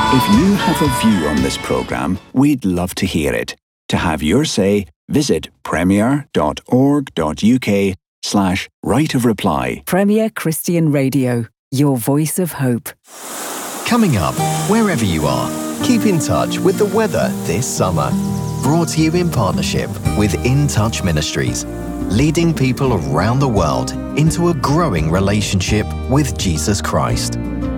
If you have a view on this programme, we'd love to hear it. To have your say, visit premier.org.uk/right of reply. Premier Christian Radio, your voice of hope. Coming up, wherever you are, keep in touch with the weather this summer. Brought to you in partnership with In Touch Ministries, leading people around the world into a growing relationship with Jesus Christ.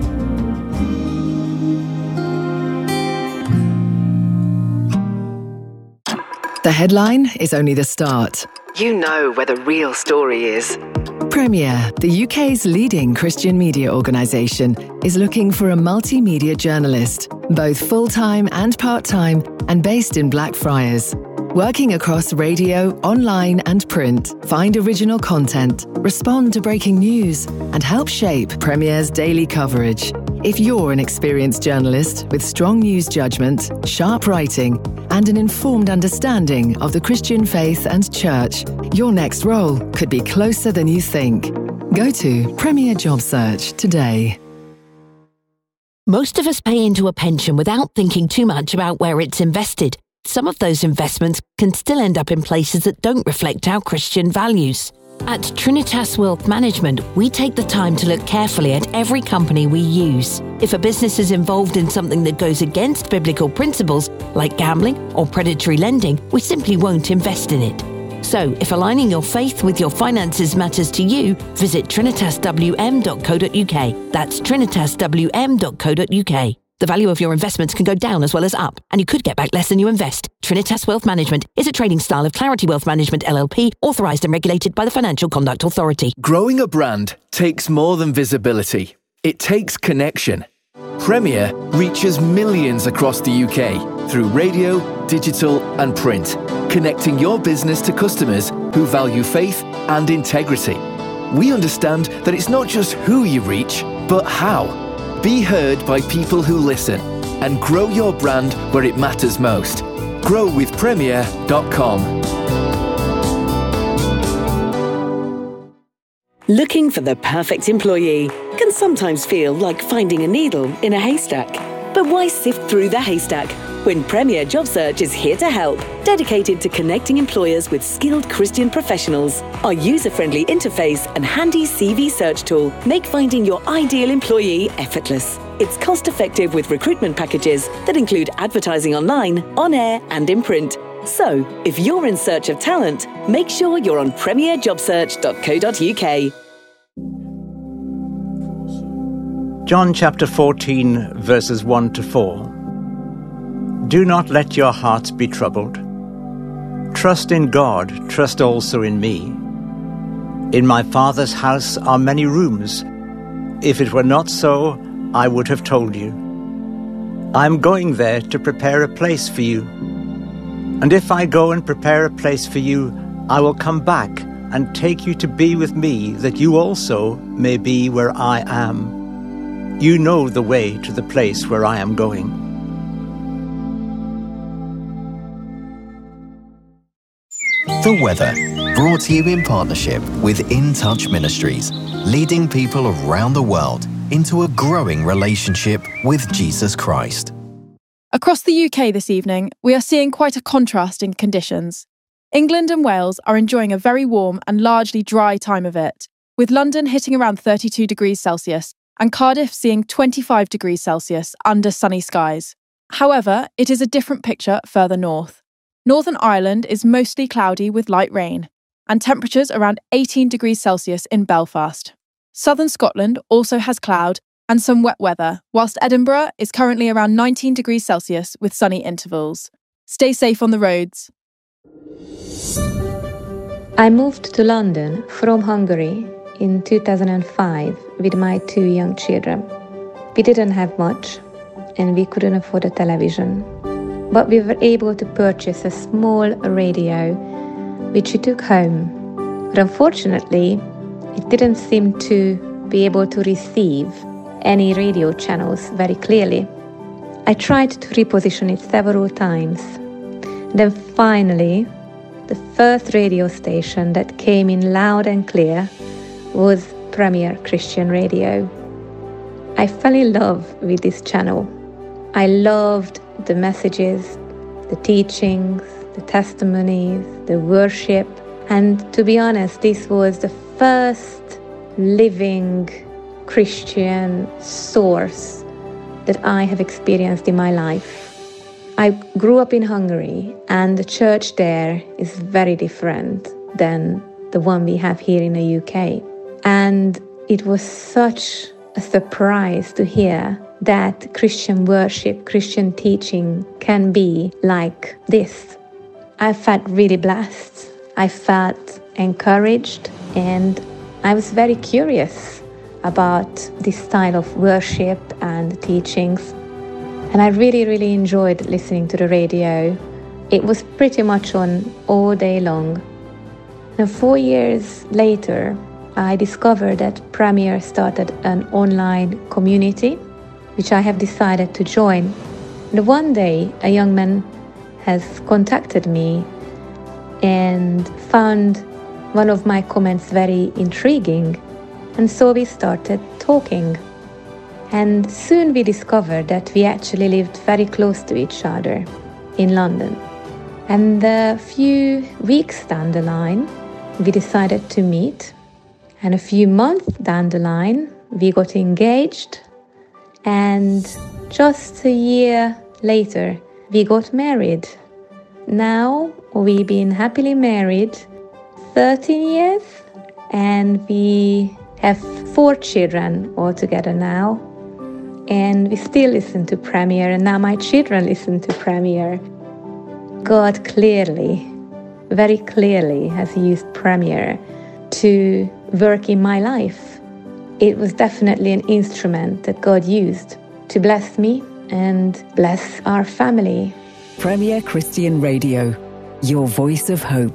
The headline is only the start. You know where the real story is. Premier, the UK's leading Christian media organisation, is looking for a multimedia journalist, both full-time and part-time, and based in Blackfriars. Working across radio, online and print, find original content, respond to breaking news, and help shape Premier's daily coverage. If you're an experienced journalist with strong news judgment, sharp writing, and an informed understanding of the Christian faith and church, your next role could be closer than you think. Go to Premier Job Search today. Most of us pay into a pension without thinking too much about where it's invested. Some of those investments can still end up in places that don't reflect our Christian values. At Trinitas Wealth Management, we take the time to look carefully at every company we use. If a business is involved in something that goes against biblical principles, like gambling or predatory lending, we simply won't invest in it. So, if aligning your faith with your finances matters to you, visit trinitaswm.co.uk. That's trinitaswm.co.uk. The value of your investments can go down as well as up, and you could get back less than you invest. Trinitas Wealth Management is a trading style of Clarity Wealth Management LLP, authorised and regulated by the Financial Conduct Authority. Growing a brand takes more than visibility. It takes connection. Premier reaches millions across the UK through radio, digital and print, connecting your business to customers who value faith and integrity. We understand that it's not just who you reach, but how. Be heard by people who listen and grow your brand where it matters most. Growwithpremier.com. Looking for the perfect employee can sometimes feel like finding a needle in a haystack. But why sift through the haystack when Premier Job Search is here to help, dedicated to connecting employers with skilled Christian professionals? Our user-friendly interface and handy CV search tool make finding your ideal employee effortless. It's cost-effective with recruitment packages that include advertising online, on air and in print. So, if you're in search of talent, make sure you're on premierjobsearch.co.uk. John chapter 14, verses 1 to 4. Do not let your hearts be troubled. Trust in God, trust also in me. In my Father's house are many rooms. If it were not so, I would have told you. I am going there to prepare a place for you. And if I go and prepare a place for you, I will come back and take you to be with me, that you also may be where I am. You know the way to the place where I am going. The weather, brought to you in partnership with In Touch Ministries, leading people around the world into a growing relationship with Jesus Christ. Across the UK this evening, we are seeing quite a contrast in conditions. England and Wales are enjoying a very warm and largely dry time of it, with London hitting around 32 degrees Celsius and Cardiff seeing 25 degrees Celsius under sunny skies. However, it is a different picture further north. Northern Ireland is mostly cloudy with light rain, and temperatures around 18 degrees Celsius in Belfast. Southern Scotland also has cloud and some wet weather, whilst Edinburgh is currently around 19 degrees Celsius with sunny intervals. Stay safe on the roads. I moved to London from Hungary in 2005 with my 2 young children. We didn't have much and we couldn't afford a television, but we were able to purchase a small radio which we took home. But unfortunately, it didn't seem to be able to receive any radio channels very clearly. I tried to reposition it several times. Then finally, the first radio station that came in loud and clear was Premier Christian Radio. I fell in love with this channel. I loved the messages, the teachings, the testimonies, the worship. And to be honest, this was the first living Christian source that I have experienced in my life. I grew up in Hungary, and the church there is very different than the one we have here in the UK. And it was such a surprise to hear that Christian worship, Christian teaching can be like this. I felt really blessed. I felt encouraged, and I was very curious about this style of worship and teachings. And I really, really enjoyed listening to the radio. It was pretty much on all day long. And 4 years later, I discovered that Premier started an online community, which I have decided to join. And one day, a young man has contacted me and found one of my comments very intriguing. And so we started talking. And soon we discovered that we actually lived very close to each other in London. And a few weeks down the line, we decided to meet. And a few months down the line, we got engaged. And just a year later, we got married. Now we've been happily married 13 years, and we have 4 children altogether now. And we still listen to Premier, and now my children listen to Premier. God clearly, very clearly has used Premier to work in my life. It was definitely an instrument that God used to bless me and bless our family. Premier Christian Radio, your voice of hope.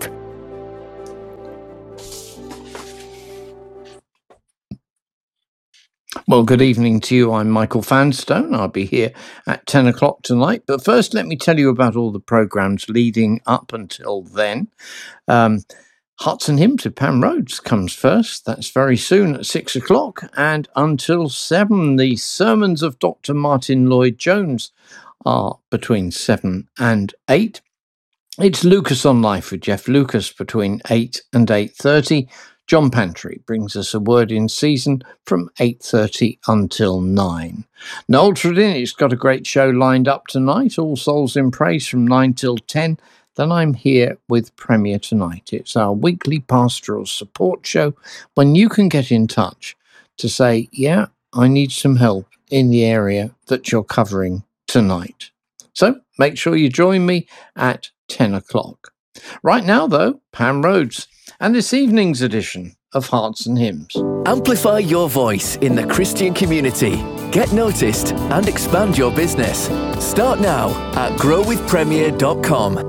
Well, good evening to you. I'm Michael Fanstone. I'll be here at 10 o'clock tonight. But first, let me tell you about all the programmes leading up until then. Hearts and Hymns with Pam Rhodes comes first. That's very soon at 6 o'clock. And until 7, the sermons of Dr. Martin Lloyd-Jones are between 7 and 8. It's Lucas on Life with Jeff Lucas between 8 and 8:30. John Pantry brings us a word in season from 8:30 until 9. Noel Tredinnick's got a great show lined up tonight, All Souls in Praise from 9 till 10. Then I'm here with Premier Tonight. It's our weekly pastoral support show when you can get in touch to say, yeah, I need some help in the area that you're covering tonight. So make sure you join me at 10 o'clock. Right now, though, Pam Rhodes and this evening's edition of Hearts and Hymns. Amplify your voice in the Christian community. Get noticed and expand your business. Start now at growwithpremier.com.